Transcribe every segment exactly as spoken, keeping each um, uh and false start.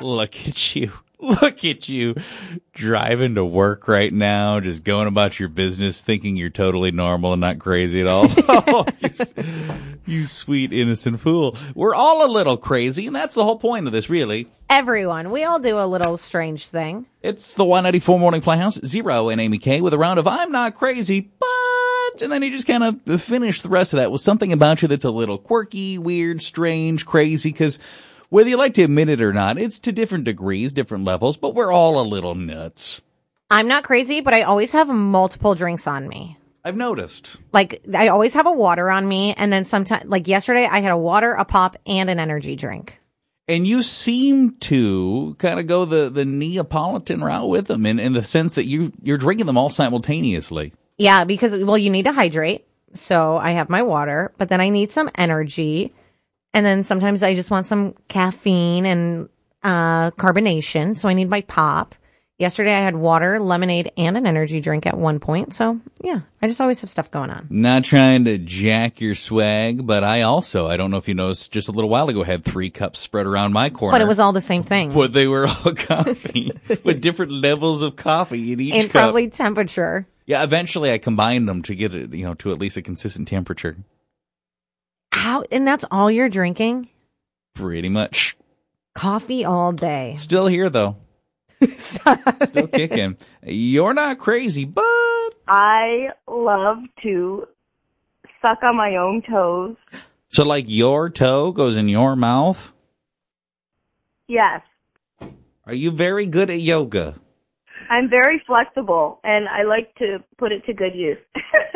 Look at you. Look at you driving to work right now, just going about your business, thinking you're totally normal and not crazy at all. Oh, you, you sweet, innocent fool. We're all a little crazy, and that's the whole point of this, really. Everyone. We all do a little strange thing. It's the one ninety-four Morning Playhouse, Zero and Amy K with a round of I'm not crazy, but... And then you just kind of finish the rest of that with something about you that's a little quirky, weird, strange, crazy, because... whether you like to admit it or not, it's to different degrees, different levels, but we're all a little nuts. I'm not crazy, but I always have multiple drinks on me. I've noticed. Like, I always have a water on me, and then sometimes, like yesterday, I had a water, a pop, and an energy drink. And you seem to kind of go the, the Neapolitan route with them in, in the sense that you, you're drinking them all simultaneously. Yeah, because, well, you need to hydrate. So I have my water, but then I need some energy. And then sometimes I just want some caffeine and uh carbonation, so I need my pop. Yesterday I had water, lemonade, and an energy drink at one point. So, yeah, I just always have stuff going on. Not trying to jack your swag, but I also, I don't know if you noticed, just a little while ago had three cups spread around my corner. But it was all the same thing. But they were all coffee, with different levels of coffee in each and cup. And probably temperature. Yeah, eventually I combined them to get it, you know, to at least a consistent temperature. How? And that's all you're drinking? Pretty much. Coffee all day. Still here, though. Still kicking. You're not crazy, but... I love to suck on my own toes. So, like, your toe goes in your mouth? Yes. Are you very good at yoga? I'm very flexible, and I like to put it to good use.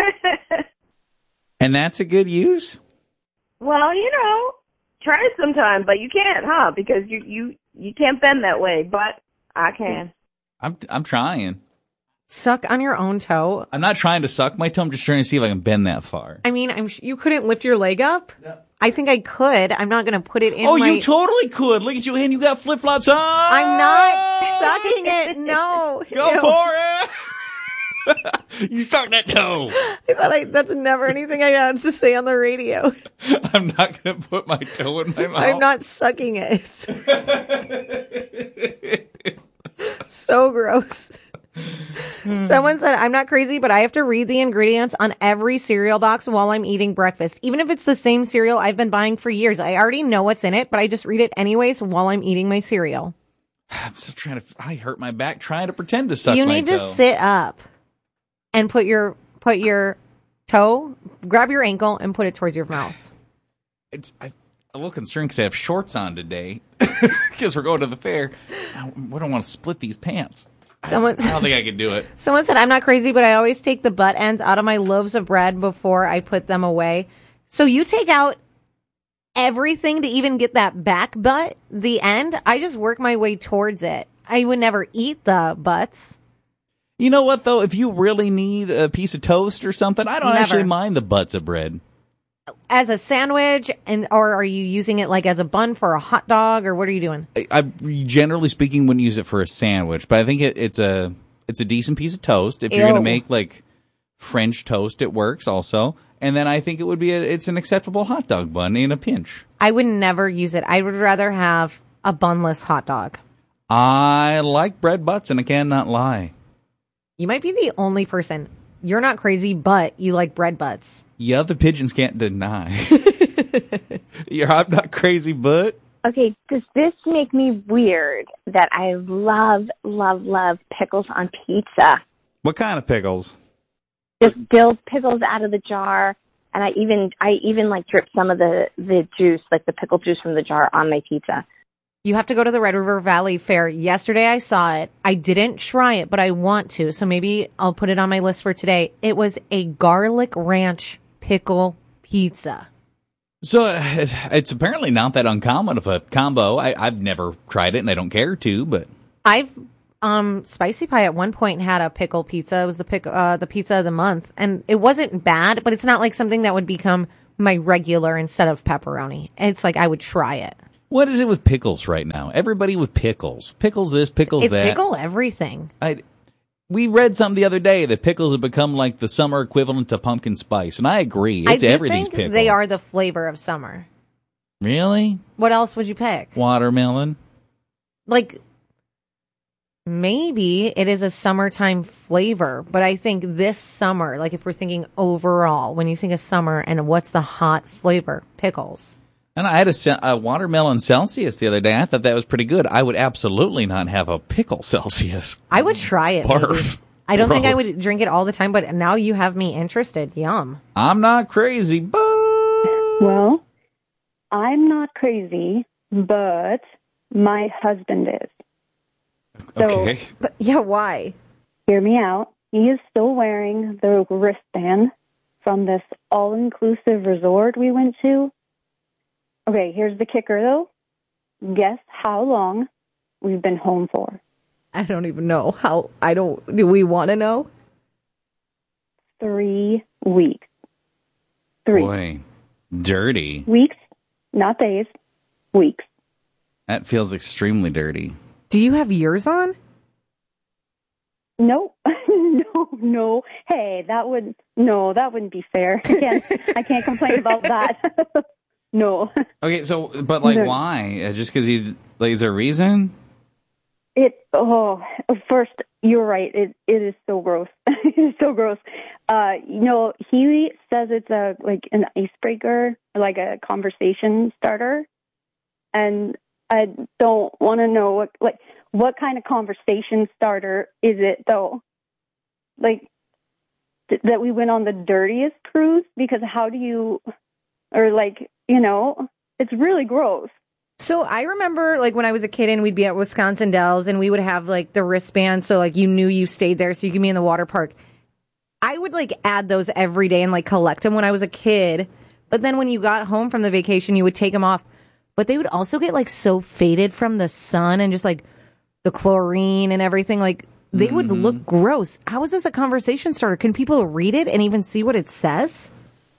And that's a good use? Well, you know, try it sometime, but you can't, huh? Because you, you, you can't bend that way, but I can. I'm I'm trying. Suck on your own toe? I'm not trying to suck my toe. I'm just trying to see if I can bend that far. I mean, I'm sh- you couldn't lift your leg up? No. I think I could. I'm not going to put it in oh, my... Oh, you totally could. Look at you, and you got flip-flops on. I'm not sucking it. No. Go Ew. for it. You suck that toe. I thought I, that's never anything I had to say on the radio. I'm not going to put my toe in my mouth. I'm not sucking it. So gross. Someone said, I'm not crazy, but I have to read the ingredients on every cereal box while I'm eating breakfast. Even if it's the same cereal I've been buying for years. I already know what's in it, but I just read it anyways while I'm eating my cereal. I'm still trying to, I hurt my back trying to pretend to suck you my toe. You need to sit up and put your, put your toe, grab your ankle and put it towards your mouth. It's, I, I'm a little concerned because I have shorts on today because we're going to the fair. I don't want to split these pants. Someone, I don't think I can do it. Someone said, I'm not crazy, but I always take the butt ends out of my loaves of bread before I put them away. So you take out everything to even get that back butt, the end? I just work my way towards it. I would never eat the butts. You know what, though? If you really need a piece of toast or something, I don't never. actually mind the butts of bread. As a sandwich, and or are you using it like as a bun for a hot dog, or what are you doing? I, I generally speaking wouldn't use it for a sandwich, but I think it, it's a it's a decent piece of toast. If Ew. you're going to make like French toast, it works also. And then I think it would be a, it's an acceptable hot dog bun in a pinch. I would never use it. I would rather have a bunless hot dog. I like bread butts, and I cannot lie. You might be the only person. You're not crazy, but you like bread butts. Yeah, the pigeons can't deny. You're, I'm not crazy, but... Okay, does this make me weird that I love, love, love pickles on pizza? What kind of pickles? Just dill pickles out of the jar, and I even I even like drip some of the, the juice, like the pickle juice from the jar, on my pizza. You have to go to the Red River Valley Fair. Yesterday I saw it. I didn't try it, but I want to, so maybe I'll put it on my list for today. It was a garlic ranch pickle pizza. So it's, it's apparently not that uncommon of a combo. I, I've never tried it, and I don't care to, but... I've... Um, Spicy Pie at one point had a pickle pizza. It was the pick, uh, the pizza of the month, and it wasn't bad, but it's not like something that would become my regular instead of pepperoni. It's like I would try it. What is it with pickles right now? Everybody with pickles. Pickles this, pickles it's that. It's pickle everything. I, we read something the other day that pickles have become like the summer equivalent to pumpkin spice, and I agree. It's I do everything's think pickle. They are the flavor of summer. Really? What else would you pick? Watermelon. like, maybe it is a summertime flavor, but I think this summer, like if we're thinking overall, when you think of summer and what's the hot flavor? Pickles. And I had a, a watermelon Celsius the other day. I thought that was pretty good. I would absolutely not have a pickle Celsius. I would try it. Barf. Maybe. I don't Gross. think I would drink it all the time, but now you have me interested. Yum. I'm not crazy, but... Well, I'm not crazy, but my husband is. So, Okay. But, yeah, why? hear me out. He is still wearing the wristband from this all-inclusive resort we went to. Okay, here's the kicker, though. Guess how long we've been home for? I don't even know how. I don't. Do we want to know? Three weeks. Three Boy, dirty. weeks, not days. Weeks. That feels extremely dirty. Do you have yours on? No, no, no. Hey, that would no, that wouldn't be fair. I can't, I can't complain about that. No. Okay, so, but like, No. why? Uh, Just because he's, like, is there a reason? It, oh, first, you're right. It, it is so gross. It is so gross. Uh, you know, he says it's a, like an icebreaker, like a conversation starter. And I don't want to know what, like, what kind of conversation starter is it though? Like, th- that we went on the dirtiest cruise? Because how do you, or like, you know, it's really gross. So I remember, like, when I was a kid and we'd be at Wisconsin Dells and we would have, like, the wristband, so, like, you knew you stayed there, so you could be in the water park. I would, like, add those every day and, like, collect them when I was a kid. But then when you got home from the vacation, you would take them off. But they would also get, like, so faded from the sun and just, like, the chlorine and everything. Like, they mm-hmm. would look gross. How is this a conversation starter? Can people read it and even see what it says?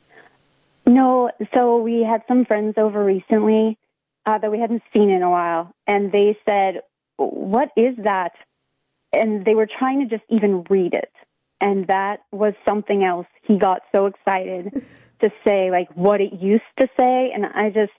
No, so we had some friends over recently uh, that we hadn't seen in a while, and they said, what is that? And they were trying to just even read it, and that was something else. He got so excited to say, like, what it used to say, and I just,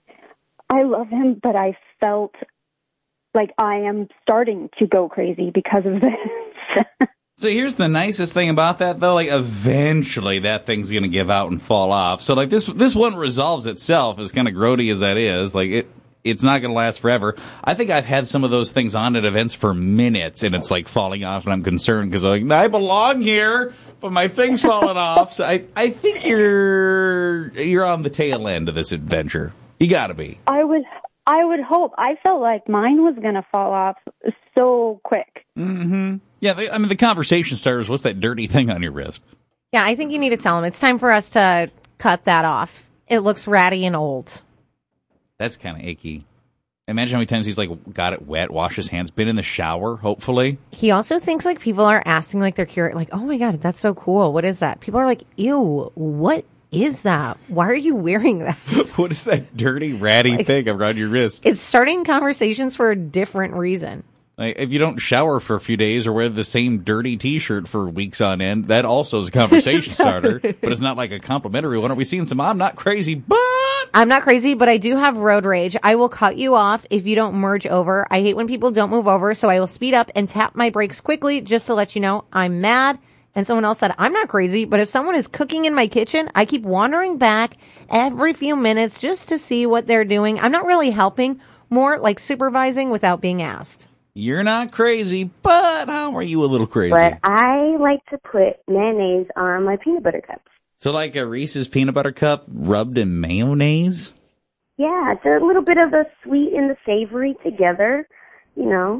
I love him, but I felt like I am starting to go crazy because of this. So here's the nicest thing about that, though. Like, eventually that thing's going to give out and fall off. So, like, this this one resolves itself, as kind of grody as that is. Like, it it's not going to last forever. I think I've had some of those things on at events for minutes, and it's, like, falling off, and I'm concerned because I'm like, I belong here, but my thing's falling off. So I, I think you're you're on the tail end of this adventure. You got to be. I would, I would hope. I felt like mine was going to fall off so quick. Mm-hmm. Yeah, they, I mean, the conversation starters, what's that dirty thing on your wrist? Yeah, I think you need to tell him. It's time for us to cut that off. It looks ratty and old. That's kind of icky. Imagine how many times he's, like, got it wet, washed his hands, been in the shower, hopefully. He also thinks, like, people are asking, like, they're curious, like, oh, my God, that's so cool. What is that? People are like, ew, what is that? Why are you wearing that? What is that dirty, ratty like, thing around your wrist? It's starting conversations for a different reason. Like, if you don't shower for a few days or wear the same dirty T-shirt for weeks on end, that also is a conversation starter. But it's not like a complimentary one. Are we seeing some I'm not crazy, but... I'm not crazy, but I do have road rage. I will cut you off if you don't merge over. I hate when people don't move over, so I will speed up and tap my brakes quickly just to let you know I'm mad. And someone else said, I'm not crazy, but if someone is cooking in my kitchen, I keep wandering back every few minutes just to see what they're doing. I'm not really helping, more like supervising without being asked. You're not crazy, but how are you a little crazy? But I like to put mayonnaise on my peanut butter cups. So like a Reese's peanut butter cup rubbed in mayonnaise? Yeah, it's a little bit of the sweet and the savory together, you know.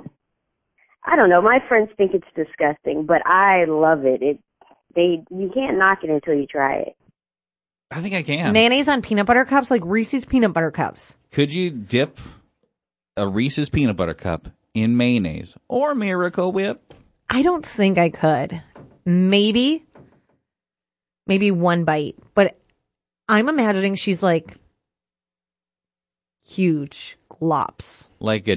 I don't know. My friends think it's disgusting, but I love it. It they you can't knock it until you try it. I think I can. Mayonnaise on peanut butter cups, like Reese's peanut butter cups. Could you dip a Reese's peanut butter cup in mayonnaise or Miracle Whip? I don't think I could. Maybe. Maybe one bite. But I'm imagining she's like huge glops. Like a